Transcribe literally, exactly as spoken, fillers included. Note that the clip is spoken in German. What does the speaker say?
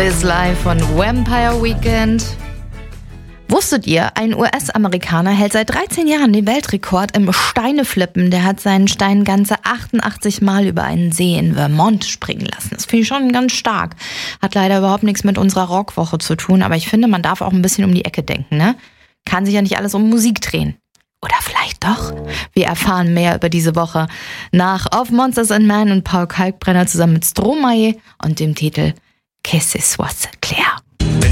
This Life von Vampire Weekend. Wusstet ihr, ein U S-Amerikaner hält seit dreizehn Jahren den Weltrekord im Steineflippen. Der hat seinen Stein ganze achtundachtzig Mal über einen See in Vermont springen lassen. Das finde ich schon ganz stark. Hat leider überhaupt nichts mit unserer Rockwoche zu tun, aber ich finde, man darf auch ein bisschen um die Ecke denken, ne? Kann sich ja nicht alles um Musik drehen. Oder vielleicht doch? Wir erfahren mehr über diese Woche nach Of Monsters and Men und Paul Kalkbrenner zusammen mit Stromae und dem Titel Qu'est-ce soit Claire.